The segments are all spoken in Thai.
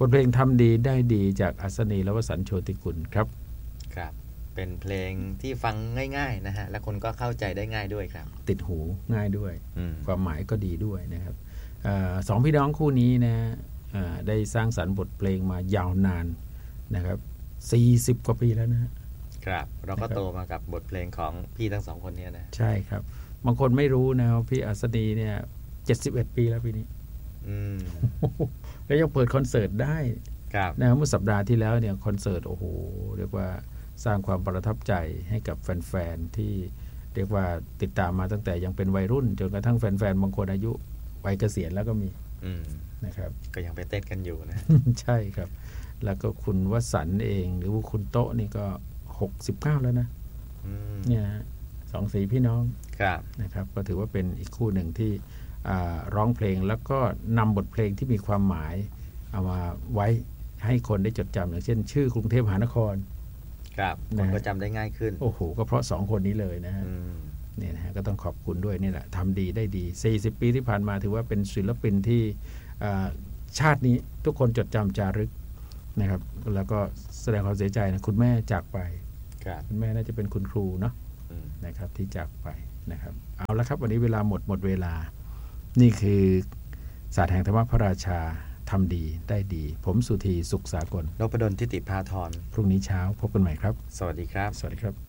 บทเพลงทำดีได้ดีจากอัศนีและวสันต์โชติกุลครับครับเป็นเพลงที่ฟังง่ายๆนะฮะและคนก็เข้าใจได้ง่ายด้วยครับติดหูง่ายด้วยความหมายก็ดีด้วยนะครับสองพี่น้องคู่นี้นะได้สร้างสรรค์บทเพลงมายาวนานนะครับ40 กว่าปีแล้วนะครับเราก็โตมากับบทเพลงของพี่ทั้งสองคนนี้นะใช่ครับบางคนไม่รู้นะพี่อัศนีเนี่ย71 ปีแล้วปีนี้แล้วยังเปิดคอนเสิร์ตได้นะเมื่อสัปดาห์ที่แล้วเนี่ยคอนเสิร์ตโอ้โหเรียกว่าสร้างความประทับใจให้กับแฟนๆที่เรียกว่าติดตามมาตั้งแต่ยังเป็นวัยรุ่นจนกระทั่งแฟนๆบางคนอายุวัยเกษียณแล้วก็มีนะครับก็ยังไปเต้นกันอยู่นะใช่ครับแล้วก็คุณวสันต์เองหรือว่าคุณโต๊ะนี่ก็69แล้วนะเนี่ยสองสีพี่น้องนะครับก็ถือว่าเป็นอีกคู่หนึ่งที่ร้องเพลงแล้วก็นำบทเพลงที่มีความหมายเอามาไว้ให้คนได้จดจำอย่างเช่นชื่อกรุงเทพมหานครครับคนก็จำได้ง่ายขึ้นโอ้โหก็เพราะ2คนนี้เลยนะฮะเนี่ยนะฮะก็ต้องขอบคุณด้วยนี่แหละทำดีได้ดี40 ปีที่ผ่านมาถือว่าเป็นศิลปินที่ชาตินี้ทุกคนจดจำจารึกนะครับแล้วก็แสดงความเสียใจนะคุณแม่จากไปคุณแม่น่าจะเป็นคุณครูเนาะนะครับที่จากไปนะครับเอาละครับวันนี้เวลาหมดเวลานี่คือศาสตร์แห่งธรรมพระราชาทำดีได้ดีผมสุธีสุขสากลนพดลทิติภาธรพรุ่งนี้เช้าพบกันใหม่ครับสวัสดีครับสวัสดีครับ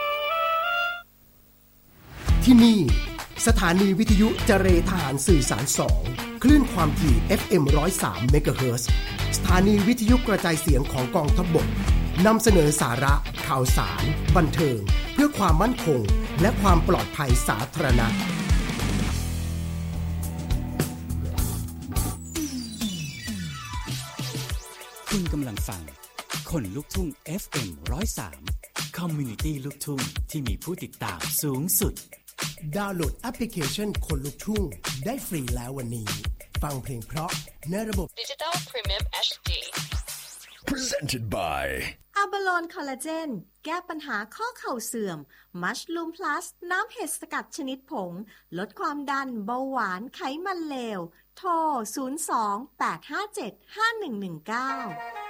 ที่นี่สถานีวิทยุเจรทหารสื่อสาร2คลื่นความถี่ FM 103 เมกะเฮิรตซ์สถานีวิทยุกระจายเสียงของกองทัพบกนำเสนอสาระข่าวสารบันเทิงเพื่อความมั่นคงและความปลอดภัยสาธารณะคุณกำลังฟังคนลุกทุ่ง FM 103 Community ลูกทุ่งที่มีผู้ติดตามสูงสุดดาวน์โหลดแอปพลิเคชันคนลุกทุ่งได้ฟรีแล้ววันนี้ฟังเพลงเพราะในระบบ Digital Premium HD Presented by อะบาโลนคอลลาเจนแก้ปัญหาข้อเข่าเสื่อมมัชลูมพลัสน้ำเห็ดสกัดชนิดผงลดความดันเบาหวานไขมันเลวโทร02 857 5119